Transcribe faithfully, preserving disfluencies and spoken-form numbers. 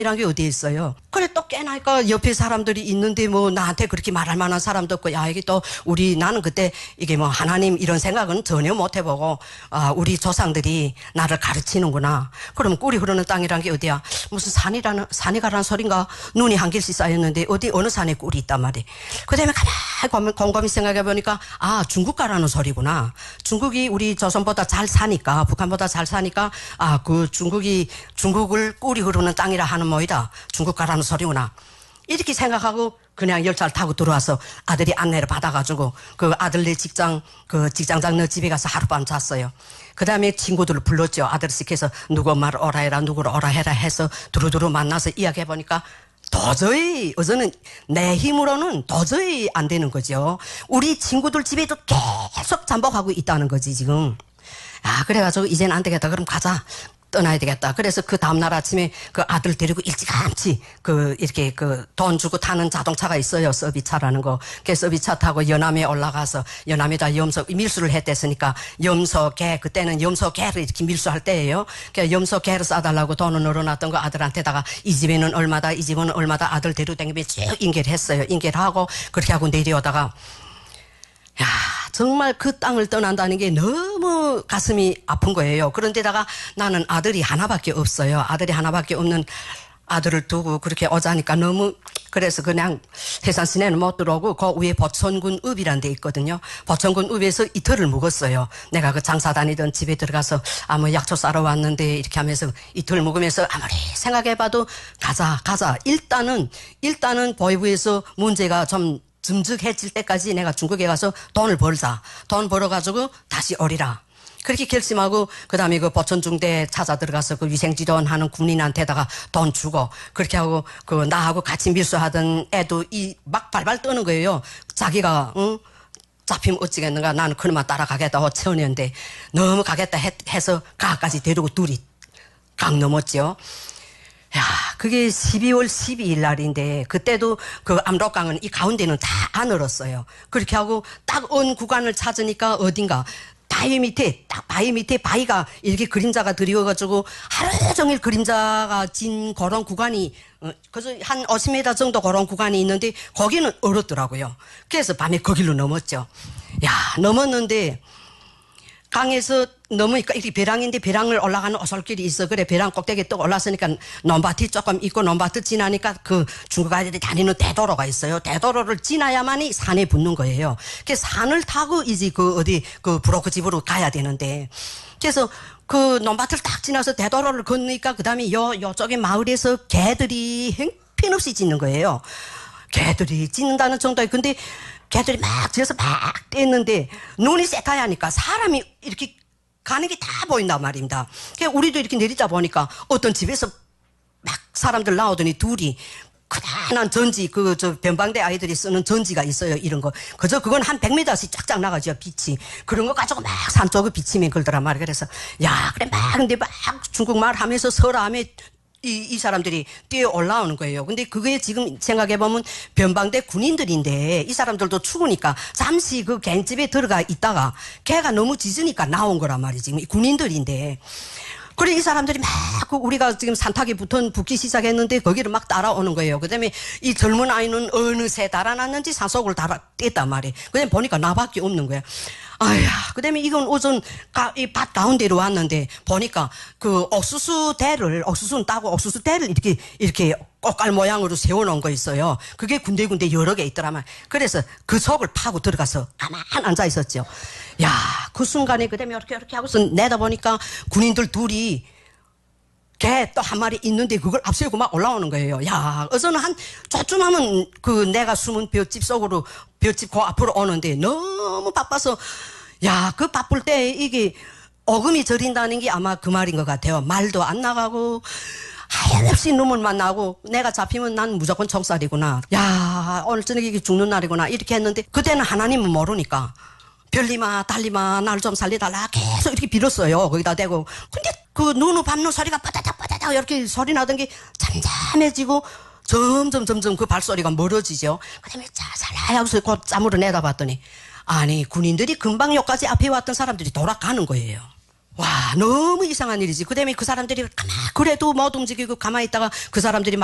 이란 게 어디 있어요? 그래 또 깨나니까 옆에 사람들이 있는데 뭐 나한테 그렇게 말할 만한 사람도 없고 야 이게 또 우리 나는 그때 이게 뭐 하나님 이런 생각은 전혀 못 해보고 아 우리 조상들이 나를 가르치는구나. 그러면 꿀이 흐르는 땅이란 게 어디야? 무슨 산이라는 산이 가라는 소린가? 눈이 한 길씩 쌓였는데 어디 어느 산에 꿀이 있단 말이야. 그다음에 가만히 곰곰이 생각해 보니까 아 중국 가라는 소리구나. 중국이 우리 조선보다 잘 사니까 북한보다 잘 사니까 아 그 중국이 중국을 꿀이 흐르는 땅이라 하는 모이다. 중국 가라는 소리구나. 이렇게 생각하고 그냥 열차를 타고 들어와서 아들이 안내를 받아가지고 그 아들네 직장 그 직장장네 집에 가서 하룻밤 잤어요. 그 다음에 친구들을 불렀죠. 아들을 시켜서 누구 엄마를 오라 해라 누구를 오라 해라 해서 두루두루 만나서 이야기해보니까 도저히 어저는 내 힘으로는 도저히 안 되는 거죠. 우리 친구들 집에도 계속 잠복하고 있다는 거지 지금. 아 그래가지고 이제는 안 되겠다. 그럼 가자. 떠나야 되겠다. 그래서 그 다음날 아침에 그 아들 데리고 일찌감치 그 이렇게 그 돈 주고 타는 자동차가 있어요. 서비차라는 거. 그 서비차 타고 연암에 올라가서 연암에다 염소 밀수를 했댔으니까 염소 개 그때는 염소 개를 이렇게 밀수할 때예요. 그 염소 개를 싸달라고 돈을 넣어놨던 거 아들한테다가 이 집에는 얼마다 이 집은 얼마다 아들 데리고 다니며 쭉 인계를 했어요. 인계를 하고 그렇게 하고 내려오다가 야 정말 그 땅을 떠난다는 게 너무 가슴이 아픈 거예요. 그런데다가 나는 아들이 하나밖에 없어요. 아들이 하나밖에 없는 아들을 두고 그렇게 오자니까 너무 그래서 그냥 해산 시내는 못 들어오고 그 위에 보천군 읍이란 데 있거든요. 보천군 읍에서 이틀을 묵었어요. 내가 그 장사 다니던 집에 들어가서 아무 약초 싸러 왔는데 이렇게 하면서 이틀 묵으면서 아무리 생각해봐도 가자 가자 일단은 일단은 보이부에서 문제가 좀 듬직해질 때까지 내가 중국에 가서 돈을 벌자. 돈 벌어가지고 다시 오리라. 그렇게 결심하고 그 다음에 그 보천중대 찾아 들어가서 그 위생지도원 하는 군인한테다가 돈 주고 그렇게 하고 그 나하고 같이 밀수하던 애도 이 막 발발 떠는 거예요. 자기가 응? 잡히면 어찌겠는가 나는 그놈만 따라가겠다. 어체원이었는데 너무 가겠다 했, 해서 가까지 데리고 둘이 강 넘었죠. 야, 그게 십이월 십이일 날인데 그때도 그 압록강은 이 가운데는 다 안 얼었어요. 그렇게 하고 딱 온 구간을 찾으니까 어딘가 바위 밑에 딱 바위 밑에 바위가 이렇게 그림자가 드리워가지고 하루 종일 그림자가 진 그런 구간이 어, 그래서 한 오십 미터 정도 그런 구간이 있는데 거기는 얼었더라고요. 그래서 밤에 거길로 넘었죠. 야, 넘었는데 강에서 넘으니까 이렇게 배랑인데 배랑을 올라가는 오솔길이 있어. 그래 배랑 꼭대기에 또 올랐으니까 논밭이 조금 있고 논밭을 지나니까 그 중국 아이들이 다니는 대도로가 있어요. 대도로를 지나야만이 산에 붙는 거예요. 그 산을 타고 이제 그 어디 그 브로커 집으로 가야 되는데 그래서 그 논밭을 딱 지나서 대도로를 건너니까 그 다음에 요 요쪽에 마을에서 개들이 형편없이 짖는 거예요. 개들이 짖는다는 정도에 근데 개들이 막 짖어서 막 떼는데 눈이 새카야 하니까 사람이 이렇게 가는 게 다 보인단 말입니다. 우리도 이렇게 내리다 보니까 어떤 집에서 막 사람들 나오더니 둘이 크다란 전지 그 저 변방대 아이들이 쓰는 전지가 있어요. 이런 거 그저 그건 한 백 미터씩 쫙쫙 나가죠. 빛이 그런 거 가지고 막 산 쪽에 비치면 걸더란 말이에요. 그래서 야 그래 막 근데 막 중국말 하면서 설하며 이, 이 사람들이 뛰어 올라오는 거예요. 근데 그게 지금 생각해보면 변방대 군인들인데 이 사람들도 추우니까 잠시 그 갠집에 들어가 있다가 걔가 너무 짖으니까 나온 거란 말이지. 군인들인데. 그래 이 사람들이 막 그 우리가 지금 산탁에 붙은 붙기 시작했는데 거기를 막 따라오는 거예요. 그 다음에 이 젊은 아이는 어느새 달아났는지 산속을 달아 뗐단 말이에요. 그다음에 보니까 나밖에 없는 거야. 아야, 그 다음에 이건 오전 이 밭 가운데로 왔는데 보니까 그 옥수수 대를 옥수수는 따고 옥수수 대를 이렇게 이렇게 꽃갈 모양으로 세워놓은 거 있어요. 그게 군데군데 여러 개 있더라만. 그래서 그 속을 파고 들어가서 가만 앉아 있었죠. 야, 그 순간에 그 다음에 이렇게 이렇게 하고서 내다보니까 군인들 둘이 개 또 한 마리 있는데 그걸 앞세우고 막 올라오는 거예요. 야, 어서는 한 조금하면 그 내가 숨은 볏집 속으로 볏집 그 앞으로 오는데 너무 바빠서 야, 그 바쁠 때 이게 어금이 저린다는 게 아마 그 말인 것 같아요. 말도 안 나가고 하염없이 눈물만 나고 내가 잡히면 난 무조건 총살이구나. 야, 오늘 저녁에 죽는 날이구나. 이렇게 했는데 그때는 하나님은 모르니까 별님아 달님아 날 좀 살려달라 계속 이렇게 빌었어요. 거기다 대고. 근데 그 눈을 밟는 소리가 빠다닥 빠다닥 이렇게 소리 나던 게 잠잠해지고 점점 점점 그 발소리가 멀어지죠. 그 다음에 자살라 하고서 곧 짬으로 내다봤더니 아니 군인들이 금방 여기까지 앞에 왔던 사람들이 돌아가는 거예요. 와, 너무 이상한 일이지. 그 다음에 그 사람들이 가만, 그래도 못 움직이고 가만히 있다가 그 사람들이